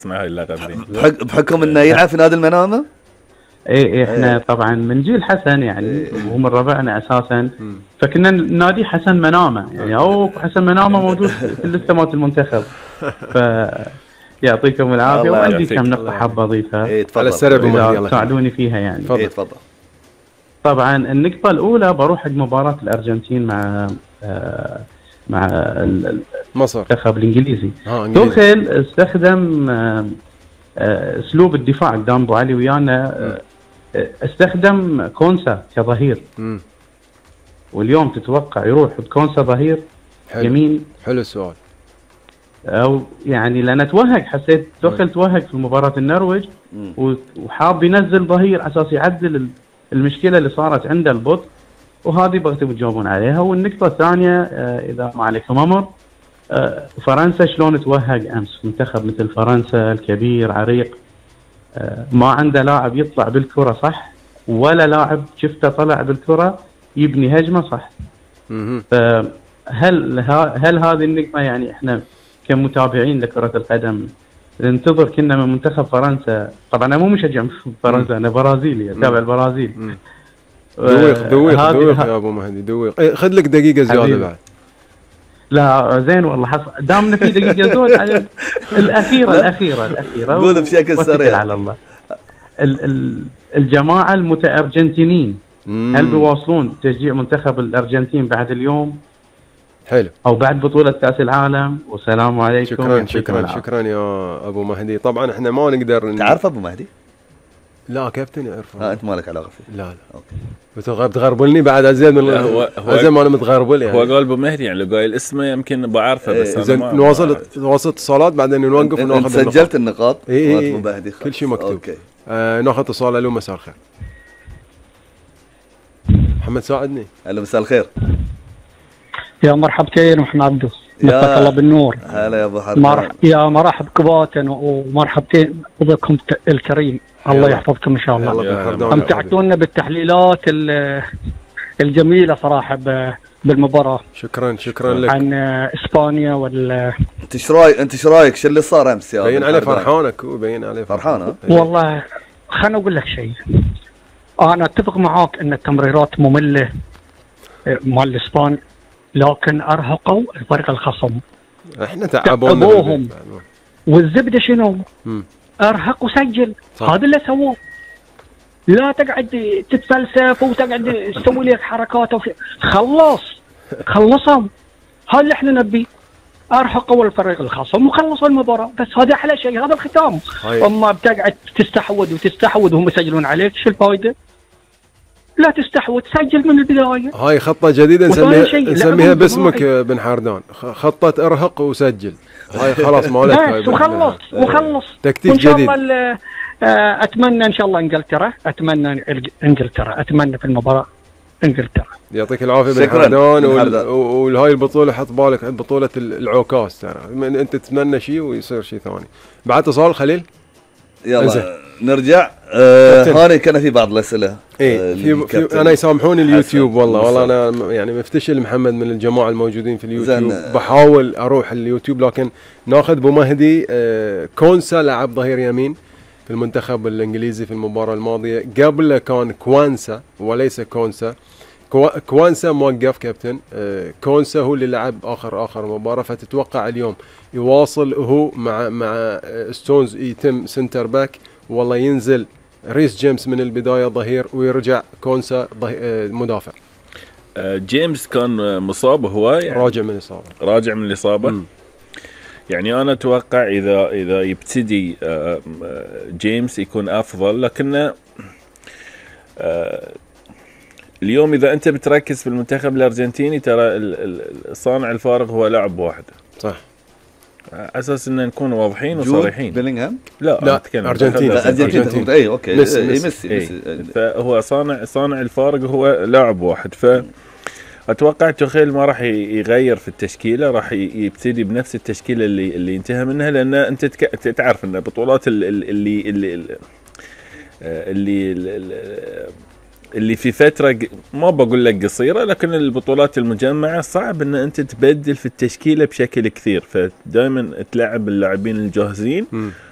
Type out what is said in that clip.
اسمع هاي اللقب دي بحكم انه يلعب في نادي المنامه. ايه احنا طبعا من جيل حسن يعني وهو من ربعنا اساسا، فكنا نادي حسن منامه يعني، او حسن منامه موجود في الاستمات المنتخب. ف يعطيكم العافيه، وعندي كم نقطه حاب اضيفها. ايه على تفضل، تساعدوني فيها يعني. ايه تفضل. طبعا النقطه الاولى بروح حق مباراه الارجنتين مع مصر المنتخب الانجليزي. توخيل استخدم اسلوب الدفاع قدام ابو علي ويانا، استخدم كونسا كظهير. واليوم تتوقع يروح بكونسا ظهير يمين؟ حلو السؤال. او يعني لان توهق، حسيت توخيل توهق في مباراه النرويج وحاب ينزل ظهير على اساس يعدل المشكله اللي صارت عنده البطء، وهذه بغيتوا تجاوبون عليها. والنقطه الثانيه اذا ما عليكم امر، فرنسا شلون توهق امس؟ منتخب مثل فرنسا الكبير عريق، ما عنده لاعب يطلع بالكره صح، ولا لاعب شفته طلع بالكره يبني هجمه صح. هل هذه النقطه يعني احنا كمتابعين لكره القدم ننتظر كنا من منتخب فرنسا؟ طبعا انا مو مشجع فرنسا، انا برازيلي اتابع البرازيل. دويق يا ابو مهدي، دويق. خذ لك دقيقه زياده بعد. لا زين والله، دامنا في دقيقه زود على الاخيره قول بشكل سريع على الله. الجماعه المتارجنتينيين هل بيواصلون تشجيع منتخب الارجنتين بعد اليوم؟ حلو. او بعد بطوله كاس العالم. والسلام عليكم. شكرا يا ابو مهدي. طبعا احنا ما نقدر تعرف ابو مهدي؟ لا كابتن يعرفه. انت مالك علاقه فيه؟ لا اوكي. بتغربلني بعد ازين من ازين ما انا متغربل يعني. هو قال ابو مهدي يعني، لو قايل اسمه يمكن بعرفه، بس انا ما نواصل اتصالات بعدين نوقف وناخذ سجلت النقاط. ابو مهدي كل شيء مكتوب. اوكي. ناخذ اتصال. الو مساء الخير. محمد ساعدني. الو مساء الخير. يا مرحبتين محمد عبدو، مساك الله بالنور. هلا يا ابو حرب. يا مرحب كباتن ومرحبتين بكم الكريم. الله يحفظكم ان شاء الله. امتعتونا بالتحليلات الجميله صراحه بالمباراه. شكرا لك. عن اسبانيا انت ايش رايك شو اللي صار امس يا باين عليه فرحانك وباين عليه فرحان. والله خلنا اقول لك شيء، انا اتفق معاك ان التمريرات ممله مال الاسبان، لكن ارهقوا الفريق الخصم. احنا تعبوهم والزبده شنو؟ ارهق وسجل. هذا اللي سووه. لا تقعد تتفلسف وتقعد تسوي لك حركات خلصهم. هذا اللي احنا نبيه. ارهقوا الفريق الخصم وخلصوا المباراه، بس هذا احلى شيء، هذا الختام. اما بتقعد تستحوذ وهم يسجلون عليك، شو الفائده؟ لا تستحوذ، سجل من البدايه. هاي خطه جديده نسميها باسمك بن حردان، خطه ارهق وسجل. هاي خلاص مالك. وخلص تكتيك جديد. ان شاء الله اتمنى ان شاء الله انجلترا، اتمنى في المباراه انجلترا. يعطيك العافيه بن حردان. وهاي البطوله حط بالك بطوله العكاز، ترى انت تتمنى شيء ويصير شيء ثاني. بعد اتصال خليل. يلا نرجع. هاني كان في بعض الاسئله. في انا يسامحوني اليوتيوب، والله انا يعني مفتشل محمد من الجماعه الموجودين في اليوتيوب. بحاول اروح اليوتيوب، لكن ناخذ ابو مهدي. كونسا لعب ظهير يمين في المنتخب الانجليزي في المباراه الماضيه، قبله كان كوانسا وليس كونسا. كوانسا موقف كابتن، كونسا هو اللي لعب اخر مباراه. فتتوقع اليوم يواصل هو مع ستونز يتم سنتر باك، والله ينزل ريس جيمس من البدايه ظهير ويرجع كونسا مدافع؟ جيمس كان مصاب، هو يعني راجع من الاصابه. يعني انا اتوقع اذا يبتدي جيمس يكون افضل، لكن اليوم اذا انت بتركز في المنتخب الارجنتيني، ترى صانع الفارق هو لاعب واحد صح، اساس ان نكون واضحين وصريحين. بيلينغهام؟ لا اتكلم ارجنتين. اي اوكي ميسي. فهو صانع الفارق هو لاعب واحد. اتوقع توخيل ما راح يغير في التشكيله، راح يبتدي بنفس التشكيله اللي انتهى منها، لان انت تعرف ان بطولات اللي في فتره ما بقول لك قصيره، لكن البطولات المجمعه صعب ان انت تبدل في التشكيله بشكل كثير، فدائما تلعب اللاعبين الجاهزين